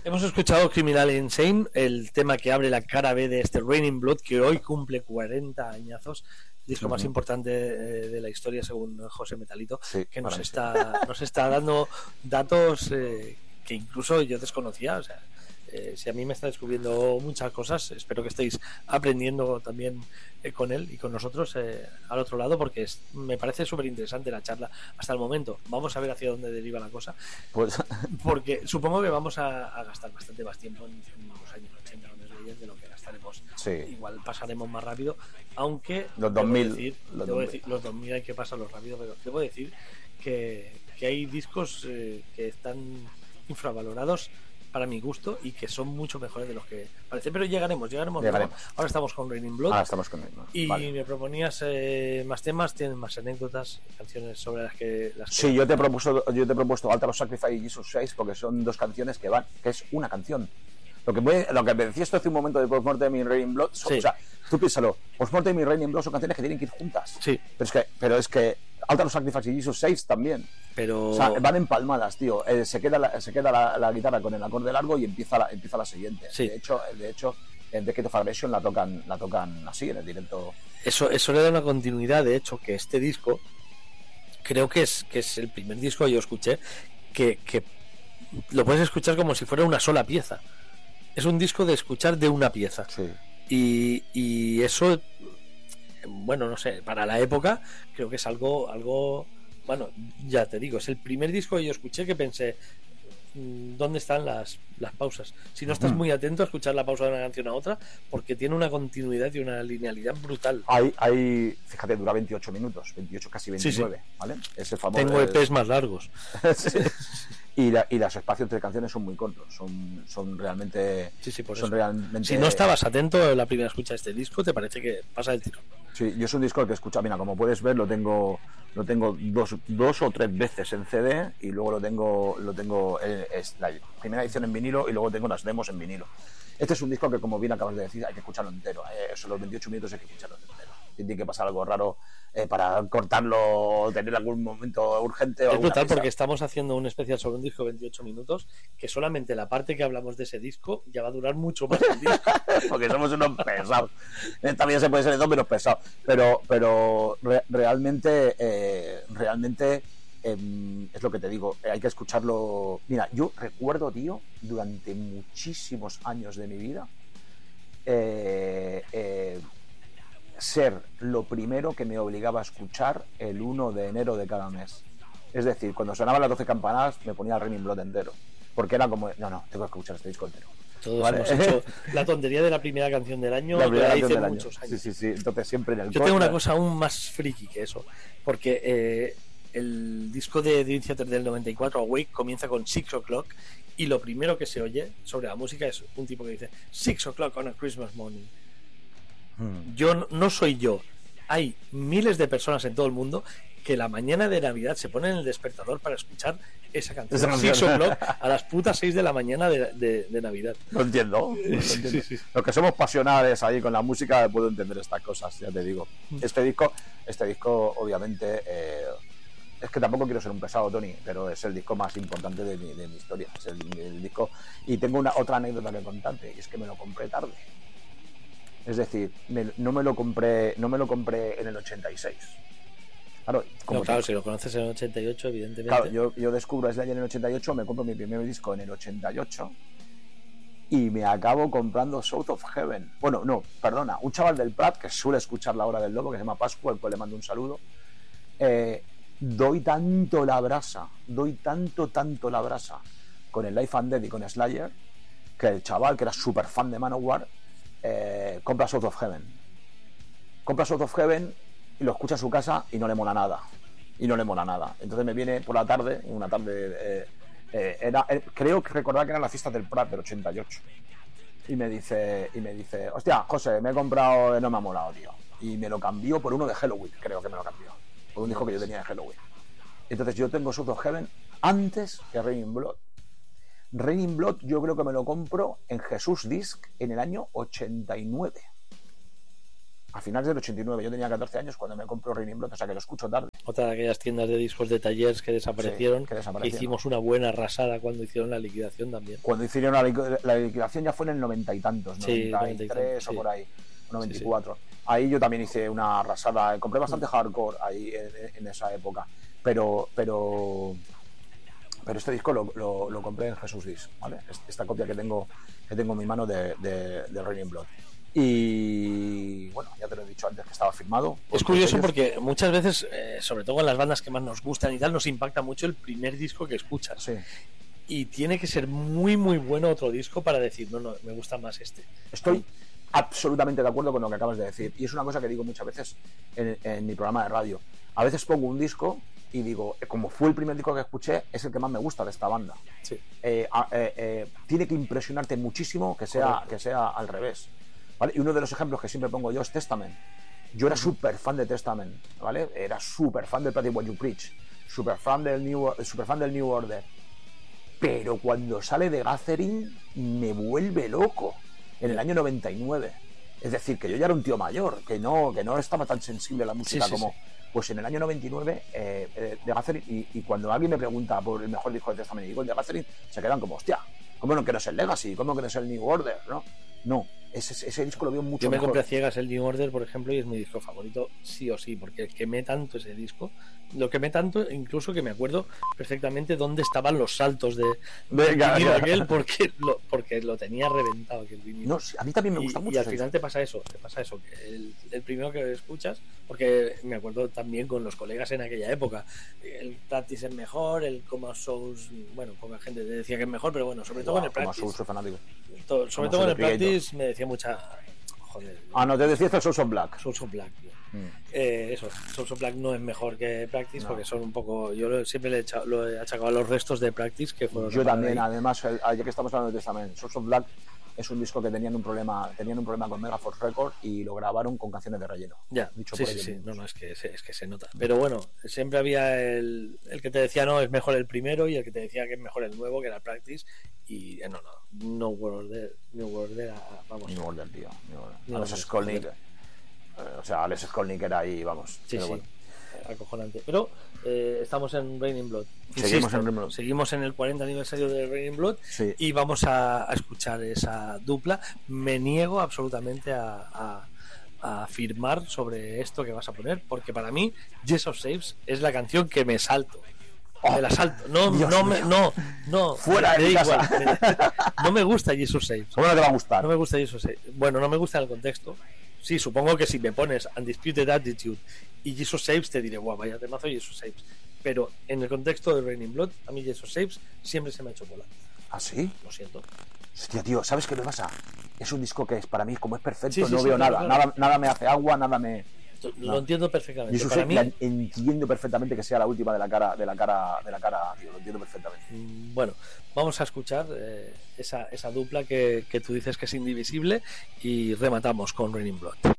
Hemos escuchado Criminal Insane, el tema que abre la cara B de este Raining Blood, que hoy cumple 40 añazos, disco más importante de la historia según José Metalito, que nos está dando datos que incluso yo desconocía. O sea, si a mí me está descubriendo muchas cosas, espero que estéis aprendiendo también con él y con nosotros al otro lado, porque me parece súper interesante la charla hasta el momento. Vamos a ver hacia dónde deriva la cosa, pues porque supongo que vamos a gastar bastante más tiempo en los años 80 con Slayer de lo que gastaremos. Igual pasaremos más rápido, aunque los 2000 los 2000 hay que pasarlos rápido, pero debo decir que hay discos que están infravalorados para mi gusto y que son mucho mejores de los que parece, pero llegaremos. Ahora estamos con Raining Blood. Y me proponías más temas, tienes más anécdotas, canciones sobre las que sí, yo te he propuesto Altar of Sacrifice y Jesus 6 porque son dos canciones que es una canción. Lo que me decías hace un momento de Postmortem y Raining Blood, o sea, tú piénsalo, Postmortem y Raining Blood son canciones que tienen que ir juntas. Sí. Pero es que Altar of Sacrifice y Jesus 6 también. Pero... O sea, van empalmadas, tío. Se queda la guitarra con el acorde largo y empieza la siguiente. Sí. De hecho, en Decade of Aggression la tocan así en el directo. Eso le da una continuidad. De hecho, que este disco creo que es el primer disco que yo escuché que lo puedes escuchar como si fuera una sola pieza. Es un disco de escuchar de una pieza. Sí. Y eso, bueno, no sé, para la época creo que es algo, bueno, ya te digo, es el primer disco que yo escuché que pensé, ¿dónde están las pausas? Si no estás muy atento a escuchar la pausa de una canción a otra, porque tiene una continuidad y una linealidad brutal. Fíjate, dura 28 minutos, 28, casi 29, sí. ¿Vale? Es el famoso. Tengo EPs más largos. Sí. Y los espacios entre canciones son muy cortos, son realmente... Sí, por son eso. Realmente... Si no estabas atento en la primera escucha de este disco, te parece que pasa el tiro. Sí, yo es un disco que escucha, mira, como puedes ver, lo tengo dos o tres veces en CD y luego lo tengo es la primera edición en vinilo y luego tengo las demos en vinilo. Este es un disco que, como bien acabas de decir, hay que escucharlo entero. Son los 28 minutos, hay que escucharlo entero. Tiene que pasar algo raro para cortarlo, tener algún momento urgente. Es brutal porque estamos haciendo un especial sobre un disco de 28 minutos que solamente la parte que hablamos de ese disco ya va a durar mucho más el disco. Porque somos unos pesados. También se puede ser de dos menos pesados. Pero realmente es lo que te digo, hay que escucharlo. Mira, yo recuerdo, tío, durante muchísimos años de mi vida ser lo primero que me obligaba a escuchar el 1 de enero de cada mes. Es decir, cuando sonaban las 12 campanadas me ponía el Raining Blood entero, porque era como, no, tengo que escuchar este disco entero. Todos hemos hecho la tontería de la primera canción del año, muchos años. Sí, entonces siempre en el Yo tengo una cosa aún más friki que eso, porque el disco de Dream Theater del 94, Awake, comienza con 6 O'Clock y lo primero que se oye sobre la música es un tipo que dice 6 O'Clock on a Christmas morning. Yo no soy yo, hay miles de personas en todo el mundo que la mañana de Navidad se ponen el despertador para escuchar esa canción 6 O'Clock a las putas 6 de la mañana de Navidad. Lo entiendo. Sí. Los que somos pasionales ahí con la música puedo entender estas cosas, ya te digo. Este disco obviamente es que tampoco quiero ser un pesado, Tony, pero es el disco más importante de mi historia. Es el disco. Y tengo otra anécdota que contarte, y es que me lo compré tarde. Es decir, no me lo compré en el 86. Claro, si lo conoces en el 88, evidentemente. Claro, yo descubro Slayer en el 88, me compro mi primer disco en el 88 y me acabo comprando South of Heaven. Bueno, no, perdona, un chaval del Prat que suele escuchar La Hora del Lobo, que se llama Pascua, al cual le mando un saludo. Doy tanto la brasa con el Life and Dead y con Slayer, que el chaval, que era súper fan de Manowar, compra South of Heaven y lo escucha en su casa y no le mola nada. Entonces me viene por la tarde, una tarde, creo que recordaba que era la fiesta del Prat del 88, y me dice, hostia, José, me he comprado, no me ha molado, tío, y me lo cambió por uno de Halloween, creo que me lo cambió por un disco que yo tenía de Halloween. Entonces yo tengo South of Heaven antes que Raining Blood. Raining Blood yo creo que me lo compro en Jesús Disc en el año 89. a finales del 89. Yo tenía 14 años cuando me compró Raining Blood, o sea que lo escucho tarde. Otra de aquellas tiendas de discos de talleres que desaparecieron, sí, que hicimos una buena arrasada cuando hicieron la liquidación también. Cuando hicieron la liquidación ya fue en el 90 y tantos, 93 sí, o por ahí, 94. Sí, sí. Ahí yo también hice una arrasada, compré bastante hardcore ahí en esa época, pero este disco lo compré en Jesus Disc, ¿vale? Esta copia que tengo en mi mano de Raining Blood. Y bueno, ya te lo he dicho antes que estaba firmado. Es curioso porque muchas veces, sobre todo en las bandas que más nos gustan y tal, nos impacta mucho el primer disco que escuchas. Sí. Y tiene que ser muy muy bueno otro disco para decir, no, me gusta más este. Estoy absolutamente de acuerdo con lo que acabas de decir. Y es una cosa que digo muchas veces en mi programa de radio. A veces pongo un disco y digo, como fue el primer disco que escuché, es el que más me gusta de esta banda. Sí. Tiene que impresionarte muchísimo que sea al revés. ¿Vale? Y uno de los ejemplos que siempre pongo yo es Testament. Yo era súper fan de Testament, ¿vale? Era súper fan del Practice What You Preach, súper fan del New Order. Pero cuando sale de Gathering me vuelve loco en el año 99. Es decir, que yo ya era un tío mayor, que no estaba tan sensible a la música como... Sí. Pues en el año 99 de Gathering, y cuando alguien me pregunta por el mejor disco de Testament y digo el de Gathering, se quedan como, hostia, ¿cómo que no es el Legacy? ¿Cómo que no es el New Order? No, ese disco lo veo mucho Yo me mejor. compré a ciegas el New Order, por ejemplo, y es mi disco favorito, sí o sí, porque quemé tanto ese disco, lo quemé tanto, incluso que me acuerdo perfectamente dónde estaban los saltos de aquel, porque lo tenía reventado aquel vinilo. No, sí, a mí también me gusta mucho. Y al final te pasa eso, que el primero que escuchas, porque me acuerdo también con los colegas en aquella época, el Practice es mejor, el Coma Souls, bueno, poca gente te decía que es mejor, pero bueno, sobre todo en el Practice. Coma Souls soy fanático. Sobre todo en el Practice me decía mucha... Joder. No, te decía Souls of Black. Souls of Black, tío. Eso, Souls of Black no es mejor que Practice, porque son un poco... Yo siempre lo he achacado a los restos de Practice que fueron... Yo también, además, ya que estamos hablando de Testament, Souls of Black es un disco que tenían un problema con Megaforce Records y lo grabaron con canciones de relleno. Ya, sí. No, es que se nota. Pero bueno, siempre había el que te decía no, es mejor el primero, y el que te decía que es mejor el nuevo, que era Practice. Y no World Order, vamos. New Order, tío. Alex Skolnick. O sea, Alex Skolnick era ahí, vamos. Sí, sí. Bueno. Acojonante. Pero estamos en Raining Blood. Seguimos en el 40 aniversario de Raining Blood, sí. Y vamos a escuchar esa dupla. Me niego absolutamente a afirmar sobre esto que vas a poner, porque para mí Yes of Saves es la canción que me salto. Me la salto. No. Fuera de casa. No me gusta Yes of Saves. ¿Cómo no te va a gustar? No me gusta Yes of Saves. Bueno, no me gusta el contexto. Sí, supongo que si me pones Undisputed Attitude y Jesus Saves te diré, guau, vaya temazo Jesus Saves. Pero en el contexto de Raining Blood, a mí Jesus Saves siempre se me ha hecho bola. ¿Ah, sí? Lo siento. Hostia, tío, ¿sabes qué me pasa? Es un disco que es para mí, como es perfecto, no veo nada. Claro. Nada me hace agua, nada me... Lo entiendo perfectamente. Jesus Saves entiendo perfectamente que sea la última de la cara, tío, lo entiendo perfectamente. Bueno, vamos a escuchar esa dupla que tú dices que es indivisible, y rematamos con Raining Blood.